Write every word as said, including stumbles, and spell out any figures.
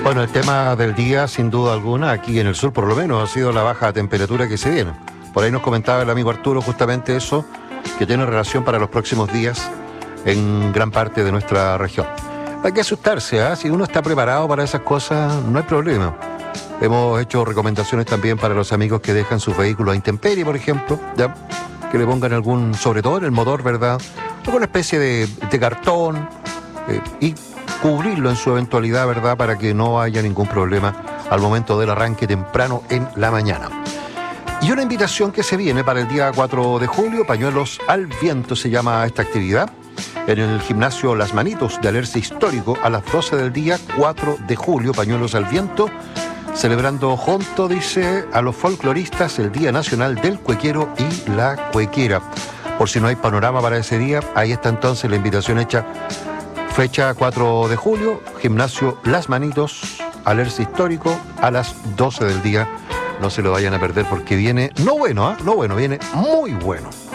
Bueno, el tema del día, sin duda alguna, aquí en el sur por lo menos, ha sido la baja temperatura que se viene. Por ahí nos comentaba el amigo Arturo justamente eso, que tiene relación para los próximos días en gran parte de nuestra región. Hay que asustarse, ¿eh? Si uno está preparado para esas cosas, no hay problema. Hemos hecho recomendaciones también para los amigos que dejan sus vehículos a intemperie, por ejemplo, ¿ya? Que le pongan algún, sobre todo en el motor, ¿verdad? Alguna especie de, de cartón eh, y cubrirlo en su eventualidad, ¿verdad? Para que no haya ningún problema al momento del arranque temprano en la mañana. Y una invitación que se viene para el día cuatro de julio, Pañuelos al Viento se llama esta actividad, en el gimnasio Las Manitos de Alerce Histórico a las doce del día, cuatro de julio, Pañuelos al Viento, celebrando junto, dice, a los folcloristas el Día Nacional del Cuequero y la Cuequera. Por si no hay panorama para ese día, ahí está entonces la invitación hecha. Fecha cuatro de julio, gimnasio Las Manitos, Alerce Histórico, a las doce del día. No se lo vayan a perder porque viene, no bueno, ¿eh? No bueno, viene muy bueno.